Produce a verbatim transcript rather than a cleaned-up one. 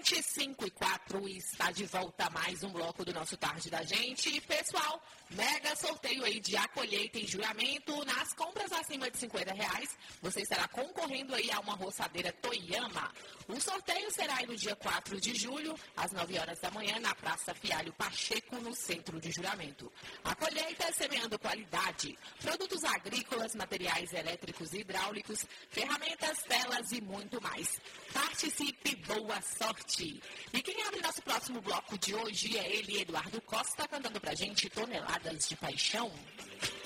vinte e cinco e quatro, está de volta mais um bloco do nosso Tarde da Gente. E, pessoal, mega sorteio aí de A Colheita em Juramento. Nas compras acima de cinquenta reais, você estará concorrendo aí a uma roçadeira Toyama. O sorteio será aí no dia quatro de julho, às nove horas da manhã, na Praça Fialho Pacheco, no centro de Juramento. A colheita é semeando qualidade, produtos agrícolas, materiais elétricos e hidráulicos, ferramentas, telas e muito mais. Participe, boa sorte! E quem abre nosso próximo bloco de hoje é ele, Eduardo Costa, cantando pra gente Toneladas de Paixão.